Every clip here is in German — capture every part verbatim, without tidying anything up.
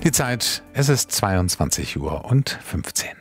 Die Zeit, es ist zweiundzwanzig Uhr und fünfzehn.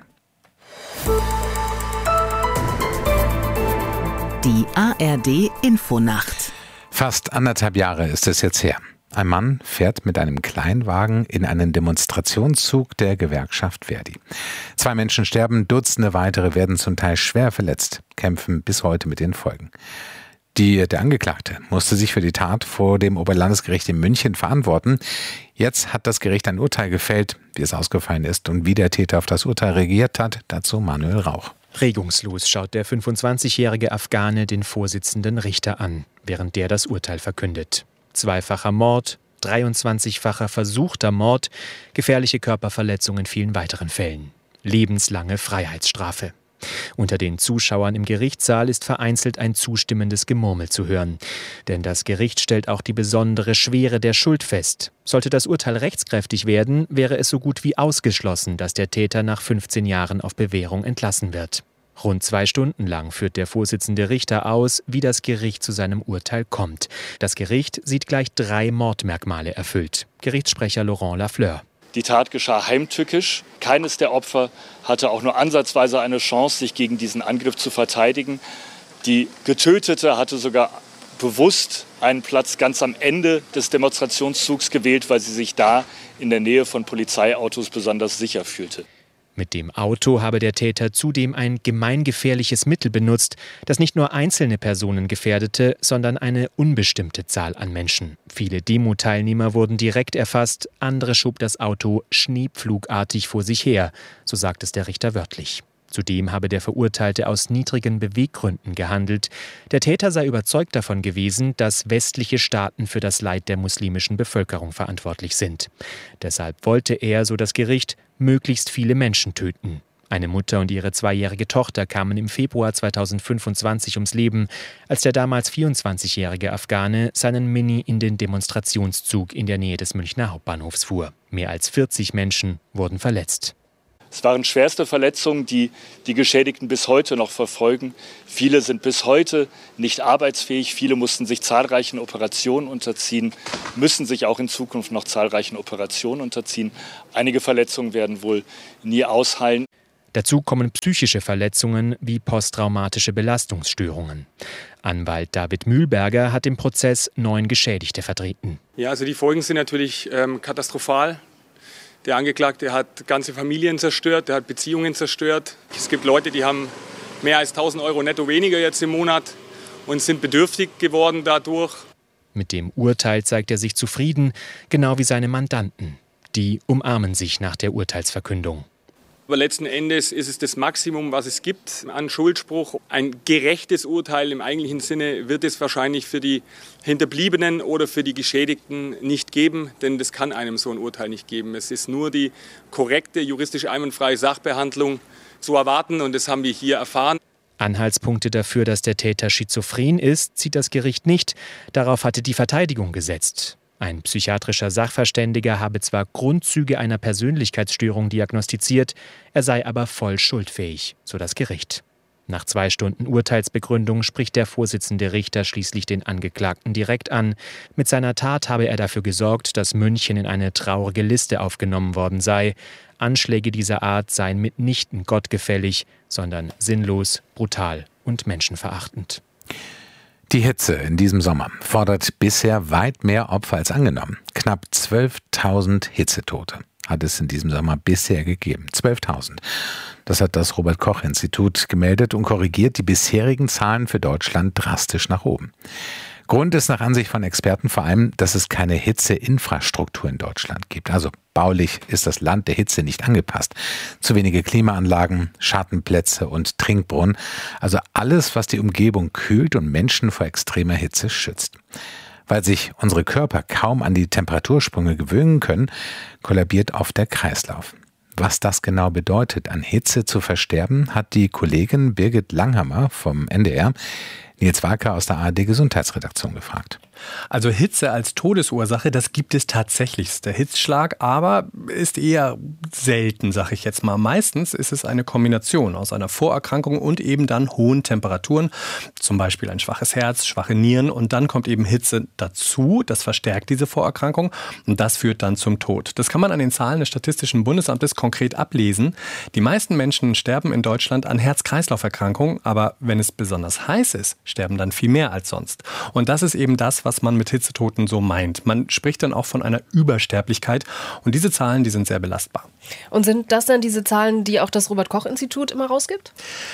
Die A R D-Infonacht. Fast anderthalb Jahre ist es jetzt her. Ein Mann fährt mit einem Kleinwagen in einen Demonstrationszug der Gewerkschaft Verdi. Zwei Menschen sterben, Dutzende weitere werden zum Teil schwer verletzt, kämpfen bis heute mit den Folgen. Die, der Angeklagte musste sich für die Tat vor dem Oberlandesgericht in München verantworten. Jetzt hat das Gericht ein Urteil gefällt, wie es ausgefallen ist und wie der Täter auf das Urteil reagiert hat. Dazu Manuel Rauch. Regungslos schaut der fünfundzwanzigjährige Afghane den Vorsitzenden Richter an, während der das Urteil verkündet. Zweifacher Mord, dreiundzwanzigfacher versuchter Mord, gefährliche Körperverletzung in vielen weiteren Fällen. Lebenslange Freiheitsstrafe. Unter den Zuschauern im Gerichtssaal ist vereinzelt ein zustimmendes Gemurmel zu hören. Denn das Gericht stellt auch die besondere Schwere der Schuld fest. Sollte das Urteil rechtskräftig werden, wäre es so gut wie ausgeschlossen, dass der Täter nach fünfzehn Jahren auf Bewährung entlassen wird. Rund zwei Stunden lang führt der Vorsitzende Richter aus, wie das Gericht zu seinem Urteil kommt. Das Gericht sieht gleich drei Mordmerkmale erfüllt. Gerichtssprecher Laurent Lafleur. Die Tat geschah heimtückisch. Keines der Opfer hatte auch nur ansatzweise eine Chance, sich gegen diesen Angriff zu verteidigen. Die Getötete hatte sogar bewusst einen Platz ganz am Ende des Demonstrationszugs gewählt, weil sie sich da in der Nähe von Polizeiautos besonders sicher fühlte. Mit dem Auto habe der Täter zudem ein gemeingefährliches Mittel benutzt, das nicht nur einzelne Personen gefährdete, sondern eine unbestimmte Zahl an Menschen. Viele Demo-Teilnehmer wurden direkt erfasst, andere schob das Auto schneepflugartig vor sich her, so sagt es der Richter wörtlich. Zudem habe der Verurteilte aus niedrigen Beweggründen gehandelt. Der Täter sei überzeugt davon gewesen, dass westliche Staaten für das Leid der muslimischen Bevölkerung verantwortlich sind. Deshalb wollte er, so das Gericht, möglichst viele Menschen töten. Eine Mutter und ihre zweijährige Tochter kamen im Februar zweitausendfünfundzwanzig ums Leben, als der damals vierundzwanzigjährige Afghane seinen Mini in den Demonstrationszug in der Nähe des Münchner Hauptbahnhofs fuhr. Mehr als vierzig Menschen wurden verletzt. Es waren schwerste Verletzungen, die die Geschädigten bis heute noch verfolgen. Viele sind bis heute nicht arbeitsfähig. Viele mussten sich zahlreichen Operationen unterziehen, müssen sich auch in Zukunft noch zahlreichen Operationen unterziehen. Einige Verletzungen werden wohl nie ausheilen. Dazu kommen psychische Verletzungen wie posttraumatische Belastungsstörungen. Anwalt David Mühlberger hat im Prozess neun Geschädigte vertreten. Ja, also die Folgen sind natürlich ähm, katastrophal. Der Angeklagte hat ganze Familien zerstört, der hat Beziehungen zerstört. Es gibt Leute, die haben mehr als tausend Euro netto weniger jetzt im Monat und sind bedürftig geworden dadurch. Mit dem Urteil zeigt er sich zufrieden, genau wie seine Mandanten. Die umarmen sich nach der Urteilsverkündung. Aber letzten Endes ist es das Maximum, was es gibt an Schuldspruch. Ein gerechtes Urteil im eigentlichen Sinne wird es wahrscheinlich für die Hinterbliebenen oder für die Geschädigten nicht geben, denn das kann einem so ein Urteil nicht geben. Es ist nur die korrekte, juristisch einwandfreie Sachbehandlung zu erwarten und das haben wir hier erfahren. Anhaltspunkte dafür, dass der Täter schizophren ist, zieht das Gericht nicht. Darauf hatte die Verteidigung gesetzt. Ein psychiatrischer Sachverständiger habe zwar Grundzüge einer Persönlichkeitsstörung diagnostiziert, er sei aber voll schuldfähig, so das Gericht. Nach zwei Stunden Urteilsbegründung spricht der Vorsitzende Richter schließlich den Angeklagten direkt an. Mit seiner Tat habe er dafür gesorgt, dass München in eine traurige Liste aufgenommen worden sei. Anschläge dieser Art seien mitnichten gottgefällig, sondern sinnlos, brutal und menschenverachtend. Die Hitze in diesem Sommer fordert bisher weit mehr Opfer als angenommen. Knapp zwölftausend Hitzetote hat es in diesem Sommer bisher gegeben. zwölftausend. Das hat das Robert-Koch-Institut gemeldet und korrigiert die bisherigen Zahlen für Deutschland drastisch nach oben. Grund ist nach Ansicht von Experten vor allem, dass es keine Hitzeinfrastruktur in Deutschland gibt. Also baulich ist das Land der Hitze nicht angepasst. Zu wenige Klimaanlagen, Schattenplätze und Trinkbrunnen. Also alles, was die Umgebung kühlt und Menschen vor extremer Hitze schützt. Weil sich unsere Körper kaum an die Temperatursprünge gewöhnen können, kollabiert oft der Kreislauf. Was das genau bedeutet, an Hitze zu versterben, hat die Kollegin Birgit Langhammer vom N D R Nils Walker aus der A R D-Gesundheitsredaktion gefragt. Also Hitze als Todesursache, das gibt es tatsächlich. Der Hitzschlag aber ist eher selten, sag ich jetzt mal. Meistens ist es eine Kombination aus einer Vorerkrankung und eben dann hohen Temperaturen. Zum Beispiel ein schwaches Herz, schwache Nieren und dann kommt eben Hitze dazu. Das verstärkt diese Vorerkrankung und das führt dann zum Tod. Das kann man an den Zahlen des Statistischen Bundesamtes konkret ablesen. Die meisten Menschen sterben in Deutschland an Herz-Kreislauf-Erkrankungen, aber wenn es besonders heiß ist, sterben dann viel mehr als sonst. Und das ist eben das, was man mit Hitzetoten so meint. Man spricht dann auch von einer Übersterblichkeit und diese Zahlen, die sind sehr belastbar. Und sind das dann diese Zahlen, die auch das Robert-Koch-Institut immer rausgibt?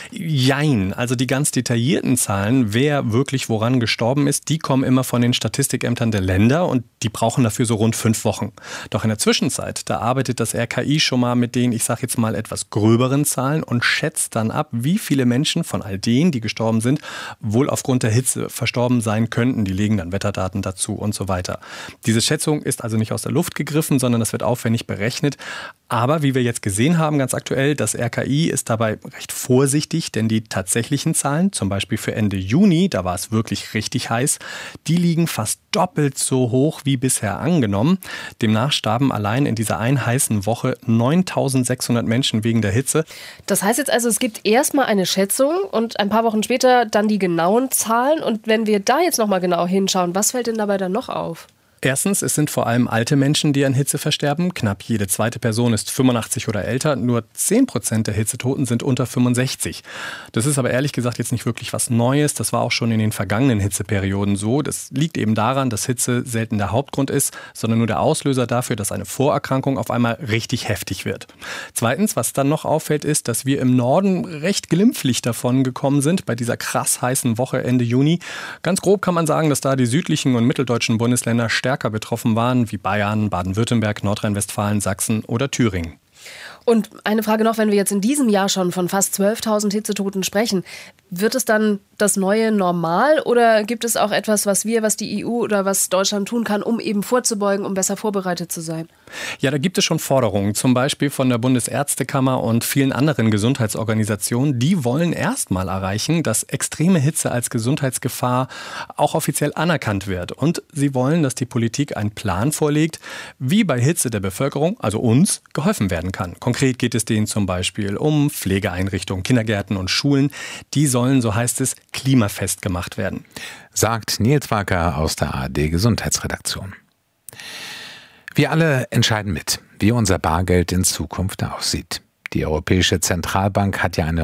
Jein, also die ganz detaillierten Zahlen, wer wirklich woran gestorben ist, die kommen immer von den Statistikämtern der Länder und die brauchen dafür so rund fünf Wochen. Doch in der Zwischenzeit, da arbeitet das R K I schon mal mit den, ich sage jetzt mal, etwas gröberen Zahlen und schätzt dann ab, wie viele Menschen von all denen, die gestorben sind, wohl aufgrund der Hitze verstorben sein könnten. Die legen dann Wetterdaten dazu und so weiter. Diese Schätzung ist also nicht aus der Luft gegriffen, sondern das wird aufwendig berechnet. Aber wie wir jetzt gesehen haben, ganz aktuell, das R K I ist dabei recht vorsichtig, denn die tatsächlichen Zahlen, zum Beispiel für Ende Juni, da war es wirklich richtig heiß, die liegen fast doppelt so hoch wie bisher angenommen. Demnach starben allein in dieser einen heißen Woche neuntausendsechshundert Menschen wegen der Hitze. Das heißt jetzt also, es gibt erstmal eine Schätzung und ein paar Wochen später dann die genauen Zahlen. Und wenn wir da jetzt nochmal genau hinschauen, was fällt denn dabei dann noch auf? Erstens, es sind vor allem alte Menschen, die an Hitze versterben. Knapp jede zweite Person ist fünfundachtzig oder älter. Nur zehn Prozent der Hitzetoten sind unter fünfundsechzig. Das ist aber ehrlich gesagt jetzt nicht wirklich was Neues. Das war auch schon in den vergangenen Hitzeperioden so. Das liegt eben daran, dass Hitze selten der Hauptgrund ist, sondern nur der Auslöser dafür, dass eine Vorerkrankung auf einmal richtig heftig wird. Zweitens, was dann noch auffällt, ist, dass wir im Norden recht glimpflich davon gekommen sind bei dieser krass heißen Woche Ende Juni. Ganz grob kann man sagen, dass da die südlichen und mitteldeutschen Bundesländer stärker betroffen waren, wie Bayern, Baden-Württemberg, Nordrhein-Westfalen, Sachsen oder Thüringen. Und eine Frage noch, wenn wir jetzt in diesem Jahr schon von fast zwölftausend Hitzetoten sprechen, wird es dann das neue Normal oder gibt es auch etwas, was wir, was die E U oder was Deutschland tun kann, um eben vorzubeugen, um besser vorbereitet zu sein? Ja, da gibt es schon Forderungen, zum Beispiel von der Bundesärztekammer und vielen anderen Gesundheitsorganisationen. Die wollen erstmal erreichen, dass extreme Hitze als Gesundheitsgefahr auch offiziell anerkannt wird. Und sie wollen, dass die Politik einen Plan vorlegt, wie bei Hitze der Bevölkerung, also uns, geholfen werden kann. Konkret geht es denen zum Beispiel um Pflegeeinrichtungen, Kindergärten und Schulen. Die sollen, so heißt es, klimafest gemacht werden. Sagt Nils Wacker aus der A R D Gesundheitsredaktion. Wir alle entscheiden mit, wie unser Bargeld in Zukunft aussieht. Die Europäische Zentralbank hat ja eine